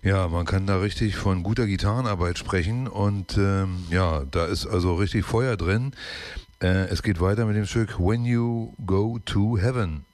Ja, man kann da richtig von guter Gitarrenarbeit sprechen und ja, da ist also richtig Feuer drin. Es geht weiter mit dem Stück When You Go to Heaven.